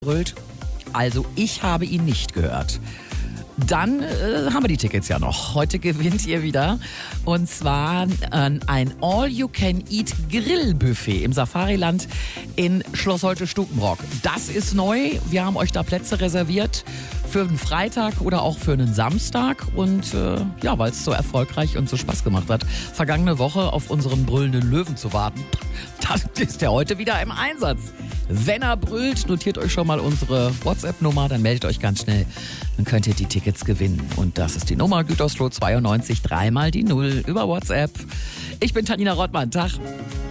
Brüllt. Also ich habe ihn nicht gehört. Dann haben wir die Tickets ja noch. Heute gewinnt ihr wieder. Und zwar ein All-You-Can-Eat-Grillbuffet im Safariland in Schloss Holte-Stukenbrock. Das ist neu. Wir haben euch da Plätze reserviert für einen Freitag oder auch für einen Samstag. Und ja, weil es so erfolgreich und so Spaß gemacht hat, vergangene Woche auf unseren brüllenden Löwen zu warten, dann ist er heute wieder im Einsatz. Wenn er brüllt, notiert euch schon mal unsere WhatsApp-Nummer, dann meldet euch ganz schnell. Dann könnt ihr die Tickets gewinnen. Und das ist die Nummer Gütersloh 92 3 mal die 0 über WhatsApp. Ich bin Tanina Rottmann. Tag.